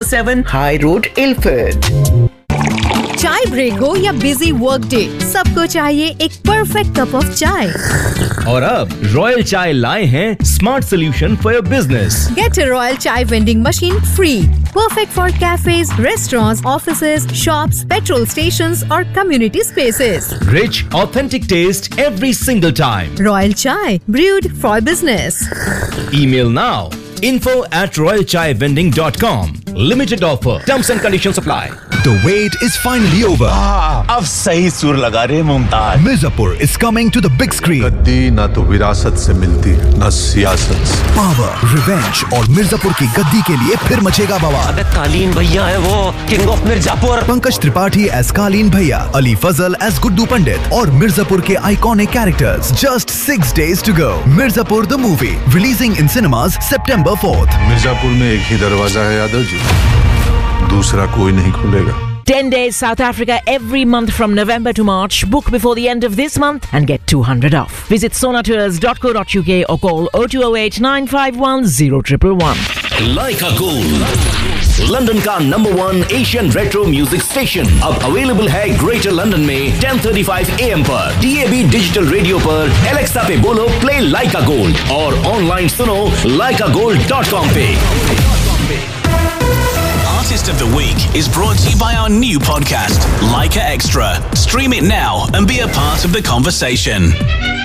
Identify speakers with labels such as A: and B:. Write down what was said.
A: 7 High Road, Ilford.
B: चाय break हो या बिजी वर्क डे, सबको चाहिए एक परफेक्ट कप ऑफ चाय।
C: और अब रॉयल चाय लाए हैं smart solution for your business.
B: Get a Royal Chai vending machine free. Perfect for cafes, restaurants, offices, shops, petrol stations or community spaces.
C: Rich, authentic taste every single time.
B: Royal Chai, brewed for business.
C: Email now. info@royalchaivending.com. Limited offer. Terms and conditions apply.
D: The wait is finally over.
E: अब सही सुर लगा रहे Mumtaz.
D: Mirzapur is coming to the big screen.
F: गद्दी ना तो विरासत से मिलती ना सियासत से।
D: Power, revenge और मिर्जापुर की गद्दी के लिए फिर मचेगा बवाल।
G: अबे कालीन भैया है वो, king of Mirzapur.
D: Pankaj Tripathi as कालीन भैया, अली फजल एज गुड्डू पंडित और मिर्जापुर के iconic characters. Just 6 days to go. Mirzapur the movie releasing in cinemas September 4th.
F: Mirzapur में एक ही दरवाजा है यादव जी, दूसरा कोई नहीं खुलेगा।
H: 10 days South Africa every month from November to March. Book before the end of this month and get 200 off. Visit sonatours.co.uk or call 0208 951 0111.
I: Leica Gold, London का #1 Asian retro music station, अब अवेलेबल है greater London में 10:35 AM पर DAB digital radio पर। Alexa पे बोलो play लाइका gold और online सुनो leicagold.com पे।
J: Artist of the Week is brought to you by our new podcast, Leica Extra. Stream it now and be a part of the conversation.